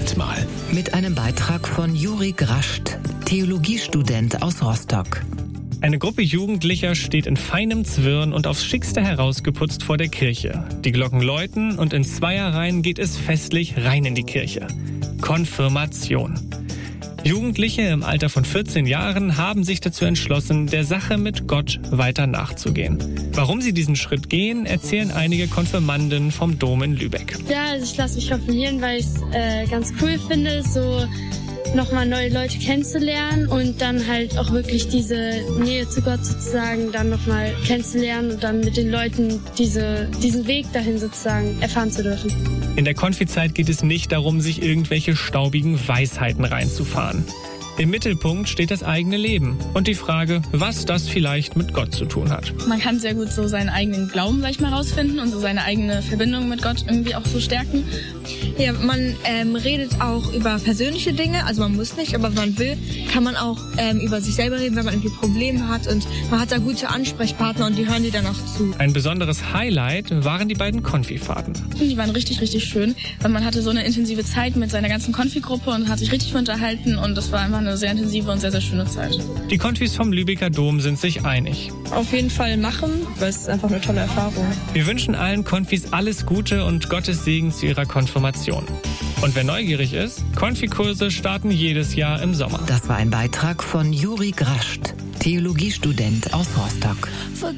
Moment mal. Mit einem Beitrag von Juri Grascht, Theologiestudent aus Rostock. Eine Gruppe Jugendlicher steht in feinem Zwirn und aufs Schickste herausgeputzt vor der Kirche. Die Glocken läuten und in Zweierreihen geht es festlich rein in die Kirche. Konfirmation. Jugendliche im Alter von 14 Jahren haben sich dazu entschlossen, der Sache mit Gott weiter nachzugehen. Warum sie diesen Schritt gehen, erzählen einige Konfirmanden vom Dom in Lübeck. Ja, also ich lasse mich konfirmieren, weil ich es ganz cool finde, so nochmal neue Leute kennenzulernen und dann halt auch wirklich diese Nähe zu Gott sozusagen dann nochmal kennenzulernen und dann mit den Leuten diesen Weg dahin sozusagen erfahren zu dürfen. In der Konfizeit geht es nicht darum, sich irgendwelche staubigen Weisheiten reinzufahren. Im Mittelpunkt steht das eigene Leben und die Frage, was das vielleicht mit Gott zu tun hat. Man kann sehr gut so seinen eigenen Glauben gleich mal rausfinden und so seine eigene Verbindung mit Gott irgendwie auch so stärken. Ja, man redet auch über persönliche Dinge, also man muss nicht, aber wenn man will, kann man auch über sich selber reden, wenn man irgendwie Probleme hat und man hat da gute Ansprechpartner und die hören dir dann auch zu. Ein besonderes Highlight waren die beiden Konfifahrten. Die waren richtig, richtig schön, weil man hatte so eine intensive Zeit mit seiner ganzen Konfigruppe und hat sich richtig unterhalten und das war einfach eine sehr intensive und sehr, sehr schöne Zeit. Die Konfis vom Lübecker Dom sind sich einig. Auf jeden Fall machen, weil es ist einfach eine tolle Erfahrung. Wir wünschen allen Konfis alles Gute und Gottes Segen zu ihrer Konfirmation. Und wer neugierig ist, Konfikurse starten jedes Jahr im Sommer. Das war ein Beitrag von Juri Grascht, Theologiestudent aus Rostock.